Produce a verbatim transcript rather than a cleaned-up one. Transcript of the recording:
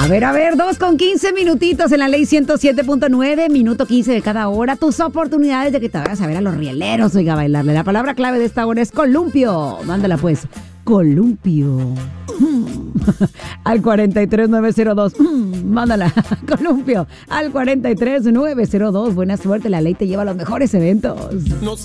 A ver, a ver, dos con quince minutitos en la ley ciento siete punto nueve, minuto quince de cada hora. Tus oportunidades de que te vayas a ver a los rieleros, oiga, a bailarle. La palabra clave de esta hora es columpio. Mándala pues, columpio. Al cuarenta y tres nueve cero dos. Mándala, columpio. Al cuarenta y tres nueve cero dos. Buena suerte, la ley te lleva a los mejores eventos. No sé.